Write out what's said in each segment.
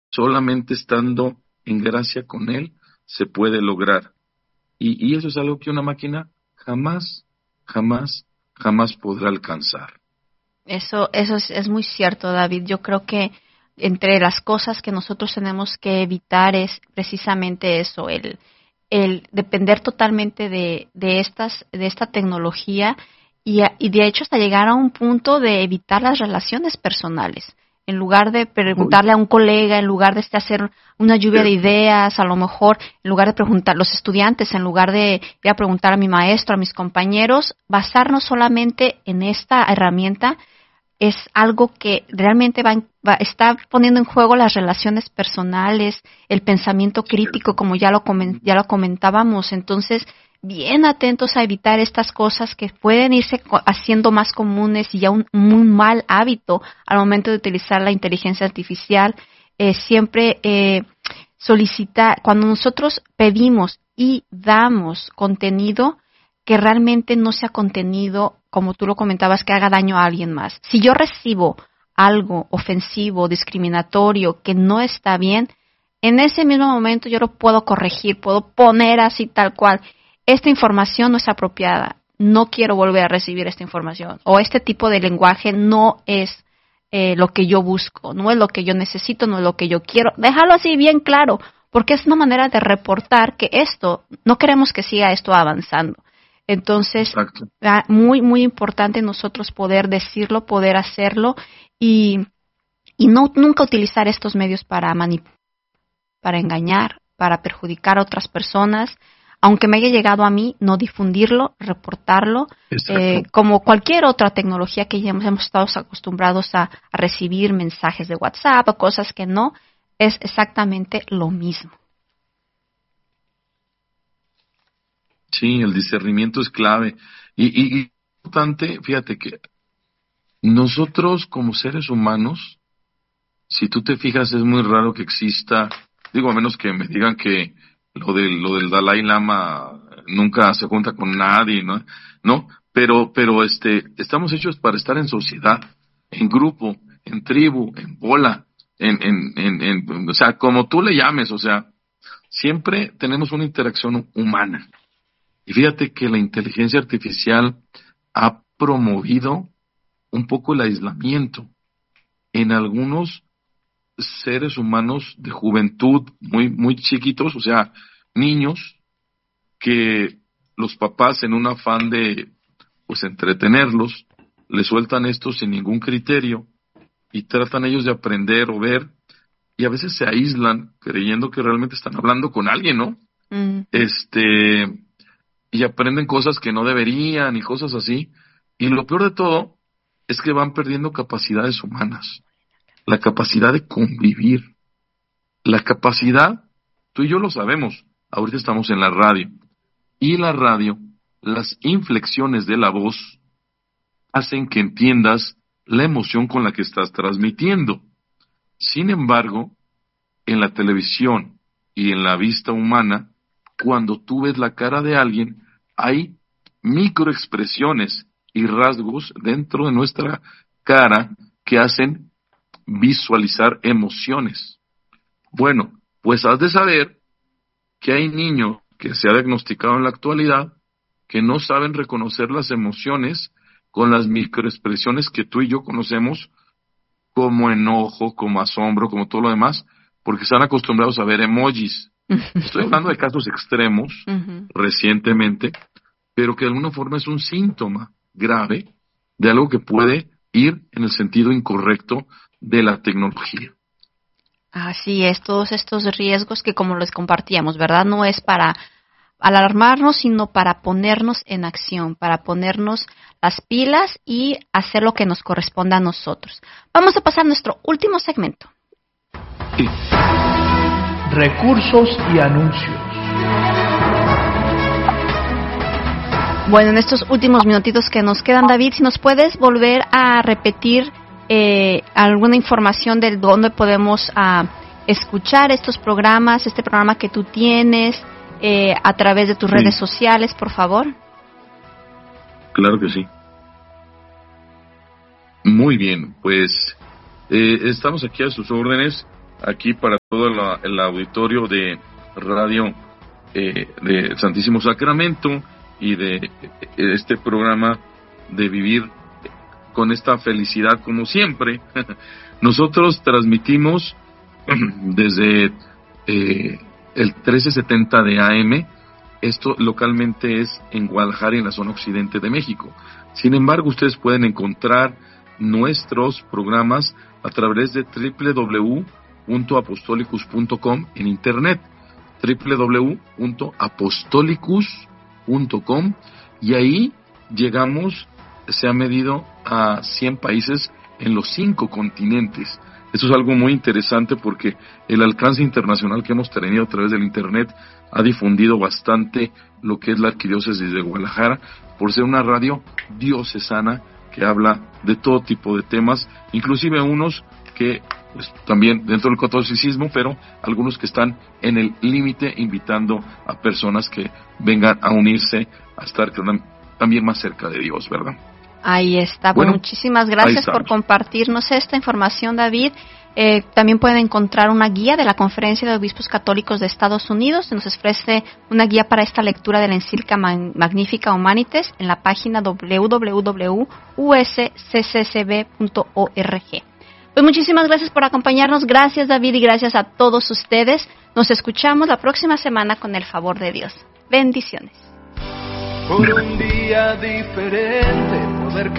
Solamente estando en gracia con Él se puede lograr. Y eso es algo que una máquina jamás, jamás, jamás podrá alcanzar. Eso es muy cierto, David. Yo creo que entre las cosas que nosotros tenemos que evitar es precisamente eso, el depender totalmente de esta tecnología y de hecho hasta llegar a un punto de evitar las relaciones personales. En lugar de Uy, preguntarle a un colega, en lugar de hacer una lluvia de cierto. ideas, a lo mejor, en lugar de preguntar a los estudiantes, en lugar de ir a preguntar a mi maestro, a mis compañeros, basarnos solamente en esta herramienta es algo que realmente está poniendo en juego las relaciones personales, el pensamiento crítico, como ya lo comentábamos. Entonces, bien atentos a evitar estas cosas que pueden irse haciendo más comunes y ya un muy mal hábito al momento de utilizar la inteligencia artificial. Siempre solicitar, cuando nosotros pedimos y damos contenido, que realmente no sea contenido, como tú lo comentabas, que haga daño a alguien más. Si yo recibo algo ofensivo, discriminatorio, que no está bien, en ese mismo momento yo lo puedo corregir, puedo poner así tal cual. Esta información no es apropiada, no quiero volver a recibir esta información, o este tipo de lenguaje no es lo que yo busco, no es lo que yo necesito, no es lo que yo quiero. Déjalo así bien claro, porque es una manera de reportar que esto, no queremos que siga esto avanzando. Entonces, Exacto. muy, muy importante nosotros poder decirlo, poder hacerlo y, y no nunca utilizar estos medios para manipular, para engañar, para perjudicar a otras personas. Aunque me haya llegado a mí, no difundirlo, reportarlo, Exacto. como cualquier otra tecnología que ya hemos estado acostumbrados a recibir mensajes de WhatsApp o cosas que no, es exactamente lo mismo. Sí, el discernimiento es clave. Y importante, fíjate que nosotros como seres humanos, si tú te fijas, es muy raro que exista, digo, a menos que me digan que lo del Dalai Lama nunca se junta con nadie, ¿no? ¿No? Pero estamos hechos para estar en sociedad, en grupo, en tribu, en bola, o sea, como tú le llames, o sea, siempre tenemos una interacción humana. Y fíjate que la inteligencia artificial ha promovido un poco el aislamiento en algunos seres humanos de juventud muy, muy chiquitos, o sea, niños que los papás en un afán de, pues, entretenerlos, les sueltan esto sin ningún criterio y tratan ellos de aprender o ver y a veces se aíslan creyendo que realmente están hablando con alguien, ¿no? Mm. Este, y aprenden cosas que no deberían y cosas así. Y lo peor de todo es que van perdiendo capacidades humanas, la capacidad de convivir, la capacidad, tú y yo lo sabemos, ahorita estamos en la radio, y la radio, las inflexiones de la voz hacen que entiendas la emoción con la que estás transmitiendo. Sin embargo, en la televisión y en la vista humana, cuando tú ves la cara de alguien, hay microexpresiones y rasgos dentro de nuestra cara que hacen visualizar emociones. Bueno, pues has de saber que hay niños que se ha diagnosticado en la actualidad que no saben reconocer las emociones con las microexpresiones que tú y yo conocemos como enojo, como asombro, como todo lo demás, porque están acostumbrados a ver emojis. Estoy hablando de casos extremos Ujú. recientemente, pero que de alguna forma es un síntoma grave de algo que puede ir en el sentido incorrecto de la tecnología. Así es, todos estos riesgos que como les compartíamos, ¿verdad? No es para alarmarnos, sino para ponernos en acción, para ponernos las pilas y hacer lo que nos corresponda a nosotros. Vamos a pasar a nuestro último segmento. Sí, Recursos y anuncios. Bueno, en estos últimos minutitos que nos quedan, David, si nos puedes volver a repetir alguna información de dónde podemos escuchar estos programas, este programa que tú tienes, a través de tus redes sí, sociales, por favor. claro que sí. Muy bien, pues estamos aquí a sus órdenes. aquí para todo el auditorio de radio de Santísimo Sacramento y de este programa de vivir con esta felicidad como siempre. Nosotros transmitimos desde el 1370 de AM. Esto localmente es en Guadalajara, en la zona occidente de México. Sin embargo, ustedes pueden encontrar nuestros programas a través de www.apostolicus.com en internet, www.apostolicus.com, y ahí llegamos, se ha medido a 100 países en los 5 continentes. Esto es algo muy interesante porque el alcance internacional que hemos tenido a través del internet ha difundido bastante lo que es la Arquidiócesis de Guadalajara, por ser una radio diocesana que habla de todo tipo de temas, inclusive unos que pues, también dentro del catolicismo, pero algunos que están en el límite, invitando a personas que vengan a unirse, a estar también más cerca de Dios, ¿verdad? Ahí está. Bueno, muchísimas gracias por compartirnos esta información, David. También pueden encontrar una guía de la Conferencia de Obispos Católicos de Estados Unidos. Nos ofrece una guía para esta lectura de la encíclica Magnificat Humanitas en la página www.usccb.org. Pues muchísimas gracias por acompañarnos. Gracias, David, y gracias a todos ustedes. Nos escuchamos la próxima semana con el favor de Dios. Bendiciones. Por un día diferente, poder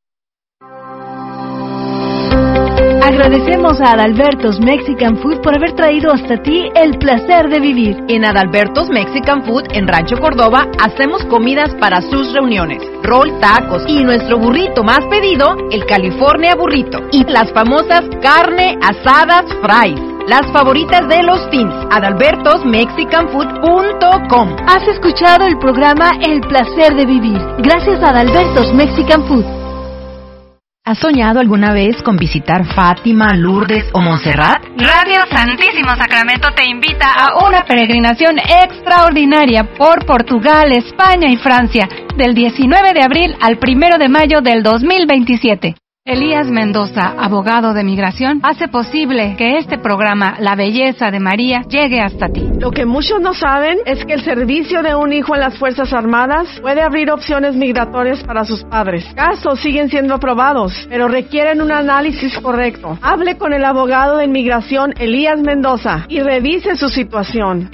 Agradecemos a Adalberto's Mexican Food por haber traído hasta ti el placer de vivir. En Adalberto's Mexican Food en Rancho Córdoba hacemos comidas para sus reuniones, roll, tacos y nuestro burrito más pedido, el California Burrito, y las famosas carne asadas fries, las favoritas de los teens. adalbertosmexicanfood.com. Has escuchado el programa El placer de vivir, gracias a Adalberto's Mexican Food. ¿Has soñado alguna vez con visitar Fátima, Lourdes o Montserrat? Radio Santísimo Sacramento te invita a una peregrinación extraordinaria por Portugal, España y Francia, del 19 de abril al 1 de mayo del 2027. Elías Mendoza, abogado de migración, hace posible que este programa, La Belleza de María, llegue hasta ti. Lo que muchos no saben es que el servicio de un hijo en las Fuerzas Armadas puede abrir opciones migratorias para sus padres. Casos siguen siendo aprobados, pero requieren un análisis correcto. Hable con el abogado de inmigración Elías Mendoza y revise su situación.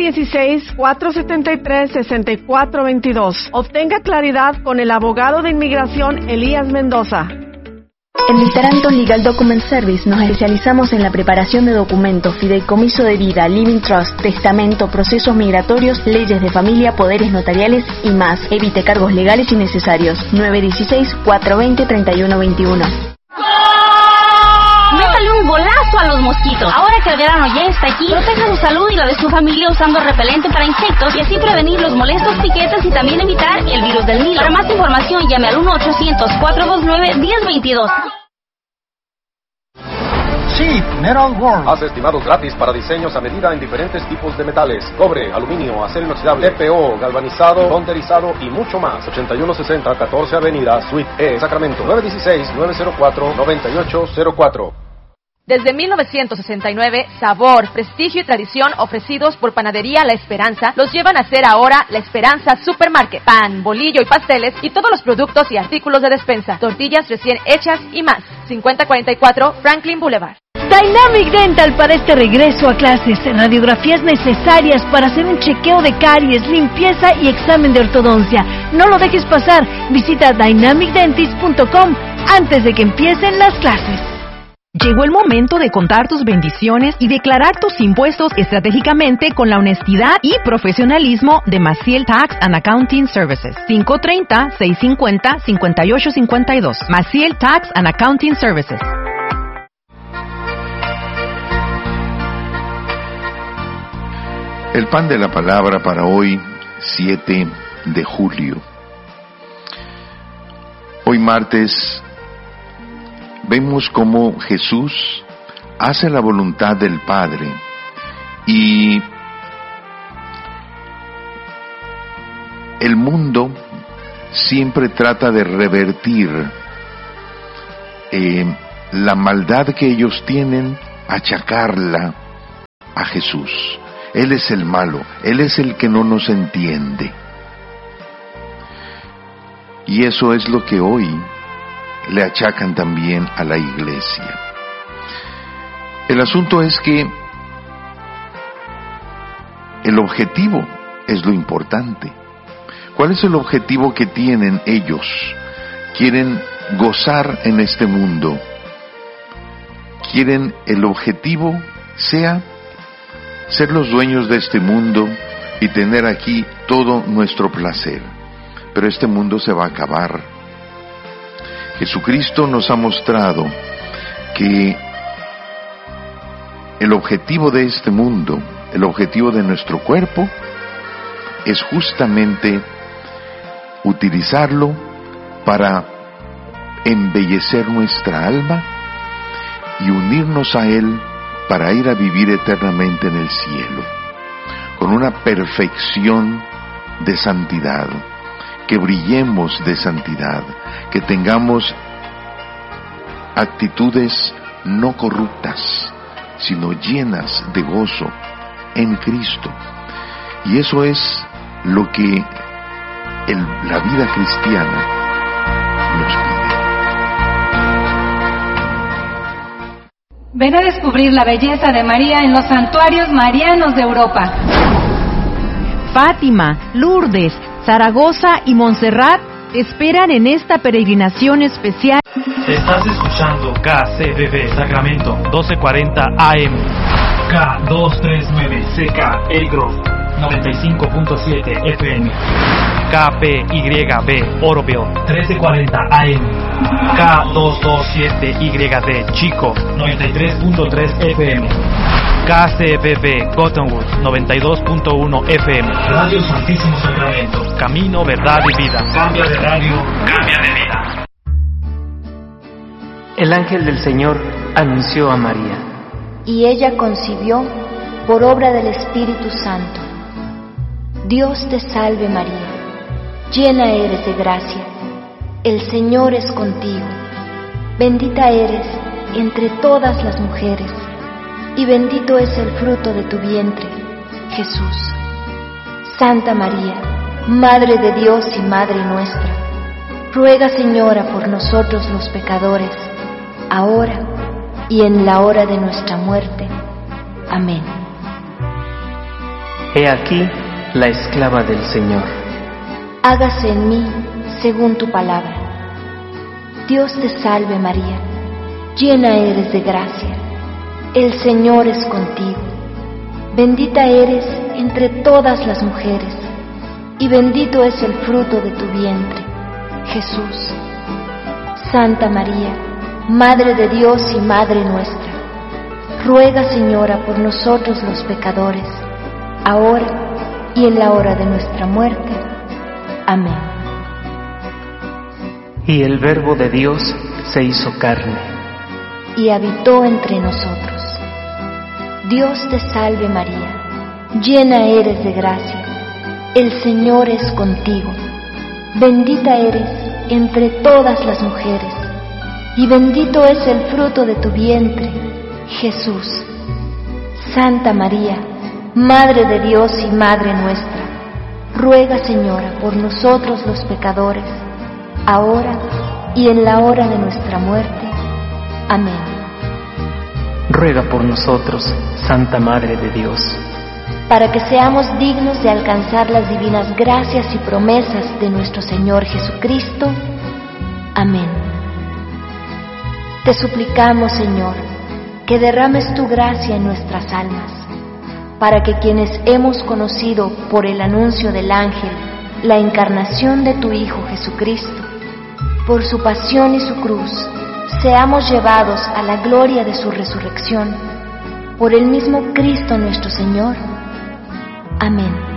916-473-6422. Obtenga claridad con el abogado de inmigración Elías Mendoza. En Literanto Legal Document Service nos especializamos en la preparación de documentos, fideicomiso de vida, living trust, testamento, procesos migratorios, leyes de familia, poderes notariales y más. Evite cargos legales innecesarios. 916-420-3121. Métale un golazo a los mosquitos. Ahora que el verano ya está aquí, proteja su salud y la de su familia usando repelente para insectos y así prevenir los molestos piquetes y también evitar el virus del Nilo. Para más información llame al 1-800-429-1022. Sheet Metal World. Hace estimados gratis para diseños a medida en diferentes tipos de metales: cobre, aluminio, acero inoxidable, TPO, galvanizado, tonderizado y mucho más. 8160 14 Avenida, Suite E, Sacramento. 916-904-9804. Desde 1969, sabor, prestigio y tradición ofrecidos por Panadería La Esperanza los llevan a ser ahora La Esperanza Supermarket. Pan, bolillo y pasteles y todos los productos y artículos de despensa. Tortillas recién hechas y más. 5044 Franklin Boulevard. Dynamic Dental para este regreso a clases. Radiografías necesarias para hacer un chequeo de caries, limpieza y examen de ortodoncia. No lo dejes pasar. Visita dynamicdentist.com antes de que empiecen las clases. Llegó el momento de contar tus bendiciones y declarar tus impuestos estratégicamente con la honestidad y profesionalismo de Maciel Tax and Accounting Services. 530-650-5852. Maciel Tax and Accounting Services. El pan de la palabra para hoy, 7 de julio. Hoy martes vemos cómo Jesús hace la voluntad del Padre y el mundo siempre trata de revertir la maldad que ellos tienen achacarla a Jesús. Él es el malo, Él es el que no nos entiende. Y eso es lo que hoy le achacan también a la iglesia. El asunto es que el objetivo es lo importante. ¿Cuál es el objetivo que tienen ellos? Quieren gozar en este mundo. Quieren el objetivo sea ser los dueños de este mundo y tener aquí todo nuestro placer. Pero este mundo se va a acabar. Jesucristo nos ha mostrado que el objetivo de este mundo, el objetivo de nuestro cuerpo, es justamente utilizarlo para embellecer nuestra alma y unirnos a Él para ir a vivir eternamente en el cielo, con una perfección de santidad, que brillemos de santidad, que tengamos actitudes no corruptas, sino llenas de gozo en Cristo. Y eso es lo que la vida cristiana nos pide. Ven a descubrir la belleza de María en los santuarios marianos de Europa. Fátima, Lourdes, Zaragoza y Montserrat te esperan en esta peregrinación especial. Estás escuchando KCBB Sacramento 1240 AM, K239 CK El Grove 95.7 FM, KPYB Oroville 1340 AM, K227YD Chico 93.3 FM, KCBB Cottonwood 92.1 FM, Radio Santísimo Sacramento, Camino, Verdad y Vida. Cambia de radio, cambia de vida. El ángel del Señor anunció a María. Y ella concibió por obra del Espíritu Santo. Dios te salve María, llena eres de gracia, el Señor es contigo. Bendita eres entre todas las mujeres, y bendito es el fruto de tu vientre, Jesús. Santa María, Madre de Dios y Madre nuestra, ruega, Señora, por nosotros los pecadores, ahora y en la hora de nuestra muerte. Amén. He aquí la esclava del Señor. Hágase en mí según tu palabra. Dios te salve María, llena eres de gracia, el Señor es contigo. Bendita eres entre todas las mujeres, y bendito es el fruto de tu vientre, Jesús. Santa María, Madre de Dios y Madre nuestra, ruega, Señora, por nosotros los pecadores, ahora y en la hora de nuestra muerte. Amén. Y el Verbo de Dios se hizo carne y habitó entre nosotros. Dios te salve María, llena eres de gracia, el Señor es contigo. Bendita eres entre todas las mujeres, y bendito es el fruto de tu vientre, Jesús. Santa María, Madre de Dios y Madre nuestra, ruega, Señora, por nosotros los pecadores, ahora y en la hora de nuestra muerte. Amén. Ruega por nosotros, Santa Madre de Dios, para que seamos dignos de alcanzar las divinas gracias y promesas de nuestro Señor Jesucristo. Amén. Te suplicamos, Señor, que derrames tu gracia en nuestras almas, para que quienes hemos conocido por el anuncio del ángel la encarnación de tu Hijo Jesucristo, por su pasión y su cruz, seamos llevados a la gloria de su resurrección, por el mismo Cristo nuestro Señor. Amén.